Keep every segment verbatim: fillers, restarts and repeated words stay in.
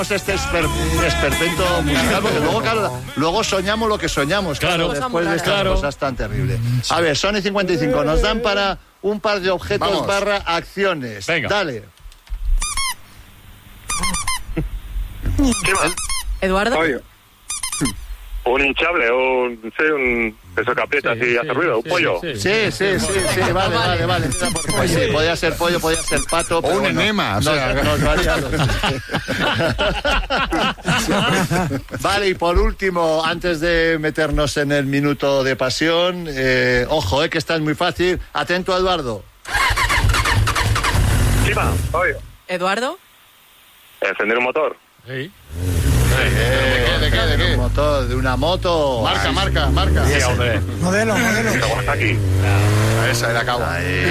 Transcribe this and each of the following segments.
este esper, esperpento musical, porque luego, claro, luego soñamos lo que soñamos, claro, claro después de estas claro. cosas tan terribles. A ver, Sony cincuenta y cinco, nos dan para un par de objetos Vamos. barra acciones. Venga. Dale. Eduardo. Oye. Un hinchable, un, sí, un eso que aprieta sí, así sí, hace ruido, un sí, pollo. Sí, sí, sí, sí, sí vale, vale, vale. Pues sí, podía ser pollo, podía ser pato. O un bueno, enema, o sea, nos, nos varía los... Vale, y por último, antes de meternos en el minuto de pasión, eh, ojo, eh, que esta es muy fácil. Atento, Eduardo. Chima, oye. Eduardo. Encender un motor. Sí. Eh, ¿De qué? ¿De qué? Un motor, de una moto. Marca, Ay, marca, marca. Sí, hombre. Modelo, modelo. Hasta aquí. Esa era acabo.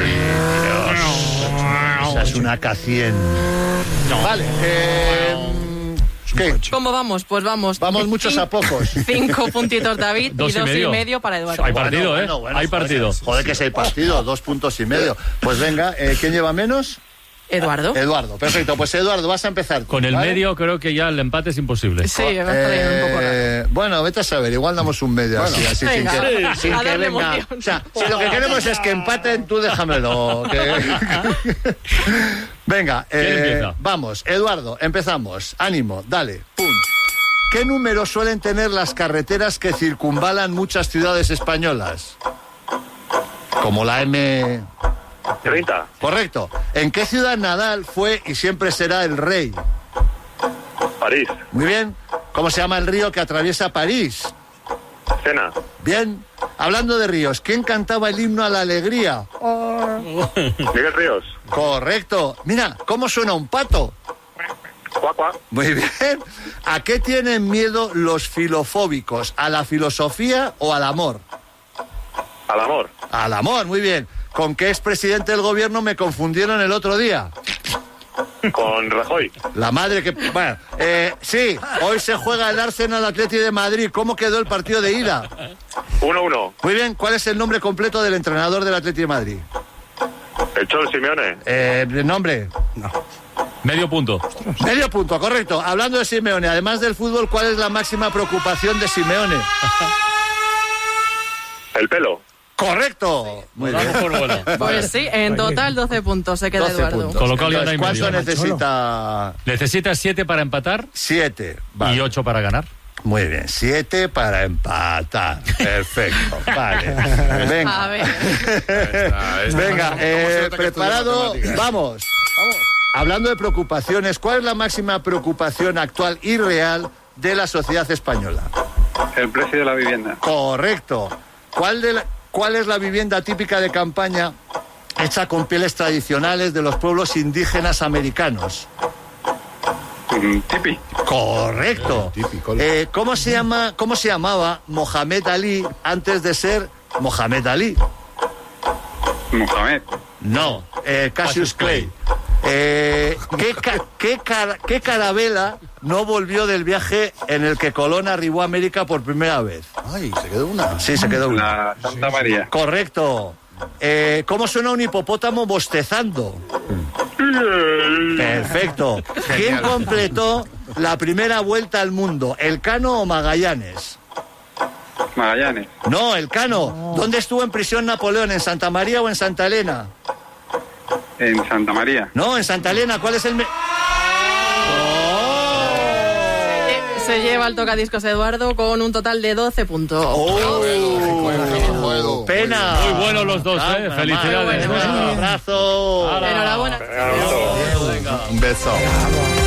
Esa es una K cien. No. Vale, eh, ¿qué? ¿Cómo vamos? Pues vamos. Vamos muchos a pocos. Cinco puntitos David Dos y dos y medio. y medio para Eduardo. Hay partido, Bueno, ¿eh? bueno, bueno, hay partido. Joder, joder, que si hay partido, dos puntos y medio. Pues venga, eh, ¿quién lleva menos? Eduardo. Eduardo, perfecto. Pues Eduardo, vas a empezar. Con el ¿vale? medio creo que ya el empate es imposible. Sí, me está trayendo un poco raro. Eh, bueno, vete a saber, igual damos un medio Bueno, así, así sin venga, que, sí, sin a que darle venga. emoción. O sea, si lo que queremos es que empaten, tú déjamelo. que- Venga, ¿Quién eh, empieza? vamos, Eduardo, empezamos. Ánimo, dale, pum. ¿Qué número suelen tener las carreteras que circunvalan muchas ciudades españolas? Como la M... treinta. Correcto. ¿En qué ciudad Nadal fue y siempre será el rey? París. Muy bien. ¿Cómo se llama el río que atraviesa París? Sena. Bien. Hablando de ríos, ¿quién cantaba el himno a la alegría? Miguel Ríos. Correcto. Mira, ¿cómo suena un pato? Cuac, cuac. Muy bien. ¿A qué tienen miedo los filofóbicos? ¿A la filosofía o al amor? Al amor. Al amor, muy bien. ¿Con qué expresidente del gobierno me confundieron el otro día? Con Rajoy. La madre que... Bueno, eh, sí, hoy se juega el Arsenal Atleti de Madrid. ¿Cómo quedó el partido de ida? uno uno. Muy bien, ¿cuál es el nombre completo del entrenador del Atleti de Madrid? El Cholo Simeone. Eh, ¿nombre? Medio punto. Medio punto, correcto. Hablando de Simeone, además del fútbol, ¿cuál es la máxima preocupación de Simeone? El pelo. Correcto. Muy bien. Vamos por bola. Pues sí, en total doce puntos se queda doce Eduardo. puntos. Con lo cual ya Entonces, no hay ¿cuánto medio. necesita? Necesitas siete para empatar Siete. Vale. y ocho para ganar. Muy bien, siete para empatar. Perfecto. Vale. Venga. A ver. Esta, esta. Venga, ¿Cómo eh, se nota que preparado. estudia matemáticas? Vamos. Hablando de preocupaciones, ¿cuál es la máxima preocupación actual y real de la sociedad española? El precio de la vivienda. Correcto. ¿Cuál, de la- ¿Cuál es la vivienda típica de campaña hecha con pieles tradicionales de los pueblos indígenas americanos? Tipi. Correcto. Típico. Eh, ¿cómo se llama, cómo se llamaba Mohamed Ali antes de ser Mohamed Ali? Mohamed. No, eh, Cassius Clay. Eh, ¿qué, ca- qué, car- ¿Qué carabela no volvió del viaje en el que Colón arribó a América por primera vez? Ay, se quedó una. Sí, se quedó una. La Santa María. Correcto. Eh, ¿Cómo suena un hipopótamo bostezando? Perfecto. ¿Quién completó la primera vuelta al mundo? ¿Elcano o Magallanes? Magallanes. No, Elcano. ¿Dónde estuvo en prisión Napoleón? ¿En Santa María o en Santa Elena? En Santa María. No, en Santa Elena. ¿Cuál es el...? me- Eh, Se lleva el tocadiscos Eduardo con un total de doce puntos. ¡Oh! Puedo. Pena. Muy buenos los dos, Ah, ¿eh? mamá. Felicidades. Muy bueno. Un abrazo. Enhorabuena. Venga, Un beso.